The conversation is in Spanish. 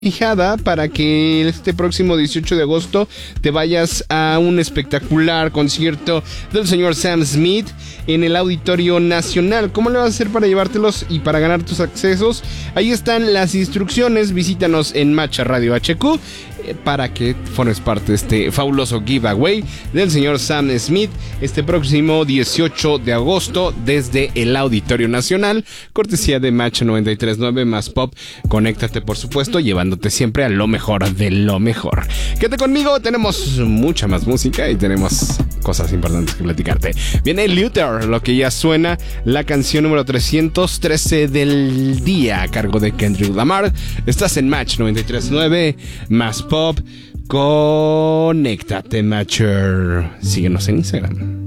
fijada para que este próximo 18 de agosto te vayas a un espectacular concierto del señor Sam Smith en el Auditorio Nacional. ¿Cómo le vas a hacer para llevártelos y para ganar tus accesos? Ahí están las instrucciones. Visítanos en Macha Radio HQ para que formes parte de este fabuloso giveaway del señor Sam Smith este próximo 18 de agosto desde el Auditorio Nacional, cortesía de Match 93.9 más Pop. Conéctate, por supuesto, llevándote siempre a lo mejor de lo mejor. Quédate conmigo, tenemos mucha más música y tenemos cosas importantes que platicarte. Viene Luther, lo que ya suena, la canción número 313 del día a cargo de Kendrick Lamar. Estás en Match 93.9 más Pop. Conéctate, Matcher. Síguenos en Instagram.